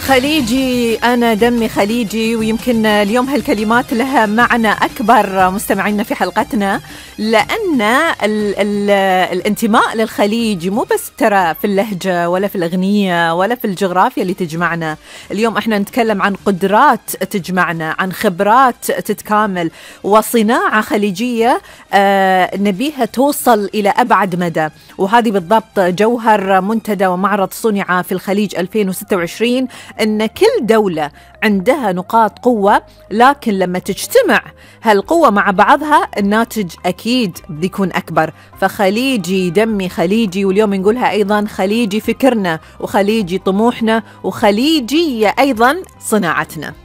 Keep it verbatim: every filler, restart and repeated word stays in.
خليجي، أنا دمي خليجي. ويمكن اليوم هالكلمات لها معنى أكبر مستمعينا في حلقتنا، لأن ال ال الانتماء للخليج مو بس ترى في اللهجة ولا في الأغنية ولا في الجغرافيا اللي تجمعنا. اليوم احنا نتكلم عن قدرات تجمعنا، عن خبرات تتكامل، وصناعة خليجية آه نبيها توصل إلى أبعد مدى. وهذه بالضبط جوهر منتدى ومعرض صنع في الخليج ألفين وستة وعشرين، أن كل دولة عندها نقاط قوة، لكن لما تجتمع هالقوة مع بعضها الناتج أكيد بيكون أكبر. فخليجي دمي خليجي، واليوم نقولها أيضا خليجي فكرنا، وخليجي طموحنا، وخليجي أيضا صناعتنا.